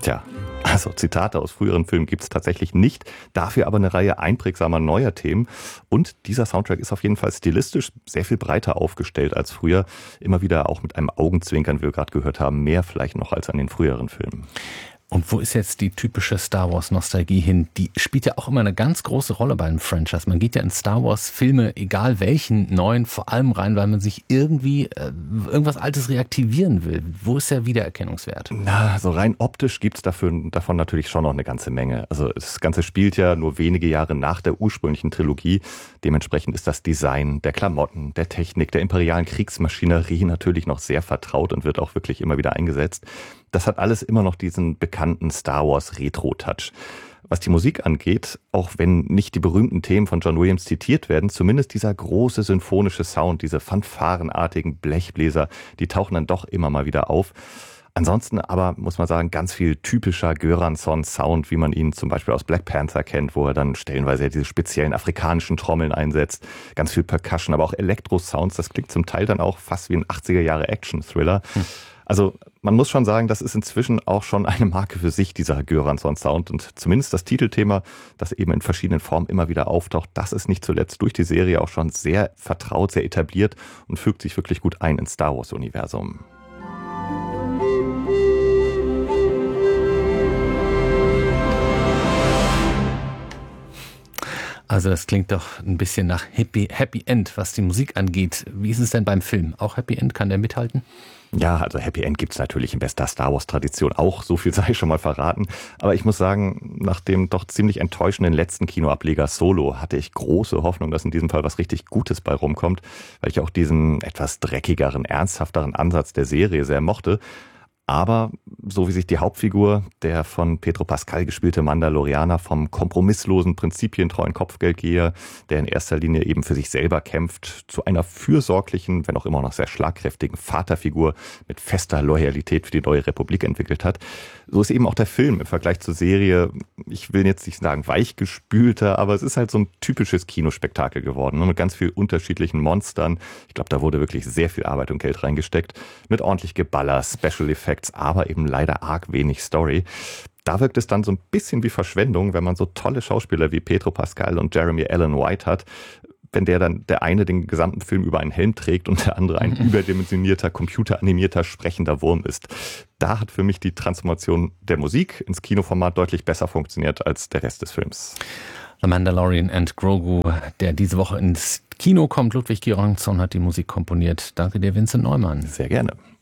Tja, also Zitate aus früheren Filmen gibt es tatsächlich nicht, dafür aber eine Reihe einprägsamer neuer Themen. Und dieser Soundtrack ist auf jeden Fall stilistisch sehr viel breiter aufgestellt als früher. Immer wieder auch mit einem Augenzwinkern, wie wir gerade gehört haben, mehr vielleicht noch als an den früheren Filmen. Und wo ist jetzt die typische Star Wars-Nostalgie hin? Die spielt ja auch immer eine ganz große Rolle bei einem Franchise. Man geht ja in Star Wars-Filme, egal welchen, neuen, vor allem rein, weil man sich irgendwie irgendwas Altes reaktivieren will. Wo ist der Wiedererkennungswert? Na, so rein optisch gibt's davon natürlich schon noch eine ganze Menge. Also das Ganze spielt ja nur wenige Jahre nach der ursprünglichen Trilogie. Dementsprechend ist das Design der Klamotten, der Technik, der imperialen Kriegsmaschinerie natürlich noch sehr vertraut und wird auch wirklich immer wieder eingesetzt. Das hat alles immer noch diesen bekannten Star Wars Retro-Touch. Was die Musik angeht, auch wenn nicht die berühmten Themen von John Williams zitiert werden, zumindest dieser große symphonische Sound, diese fanfarenartigen Blechbläser, die tauchen dann doch immer mal wieder auf. Ansonsten aber, muss man sagen, ganz viel typischer Göransson-Sound, wie man ihn zum Beispiel aus Black Panther kennt, wo er dann stellenweise diese speziellen afrikanischen Trommeln einsetzt. Ganz viel Percussion, aber auch Elektro-Sounds. Das klingt zum Teil dann auch fast wie ein 80er-Jahre-Action-Thriller. Also man muss schon sagen, das ist inzwischen auch schon eine Marke für sich, dieser Göransson-Sound. Und zumindest das Titelthema, das eben in verschiedenen Formen immer wieder auftaucht, das ist nicht zuletzt durch die Serie auch schon sehr vertraut, sehr etabliert und fügt sich wirklich gut ein ins Star Wars-Universum. Also das klingt doch ein bisschen nach Happy End, was die Musik angeht. Wie ist es denn beim Film? Auch Happy End, kann der mithalten? Ja, also Happy End gibt's natürlich in bester Star Wars-Tradition auch, so viel sei schon mal verraten. Aber ich muss sagen, nach dem doch ziemlich enttäuschenden letzten Kinoableger Solo hatte ich große Hoffnung, dass in diesem Fall was richtig Gutes bei rumkommt, weil ich auch diesen etwas dreckigeren, ernsthafteren Ansatz der Serie sehr mochte. Aber so wie sich die Hauptfigur, der von Pedro Pascal gespielte Mandalorianer, vom kompromisslosen, prinzipientreuen Kopfgeldgeher, der in erster Linie eben für sich selber kämpft, zu einer fürsorglichen, wenn auch immer noch sehr schlagkräftigen Vaterfigur mit fester Loyalität für die neue Republik entwickelt hat. So ist eben auch der Film im Vergleich zur Serie, ich will jetzt nicht sagen weichgespülter, aber es ist halt so ein typisches Kinospektakel geworden, mit ganz vielen unterschiedlichen Monstern. Ich glaube, da wurde wirklich sehr viel Arbeit und Geld reingesteckt, mit ordentlich Geballer, Special Effects, aber eben leider arg wenig Story. Da wirkt es dann so ein bisschen wie Verschwendung, wenn man so tolle Schauspieler wie Pedro Pascal und Jeremy Allen White hat, wenn der eine den gesamten Film über einen Helm trägt und der andere ein überdimensionierter, computeranimierter, sprechender Wurm ist. Da hat für mich die Transformation der Musik ins Kinoformat deutlich besser funktioniert als der Rest des Films. The Mandalorian and Grogu, der diese Woche ins Kino kommt. Ludwig Göransson hat die Musik komponiert. Danke dir, Vincent Neumann. Sehr gerne.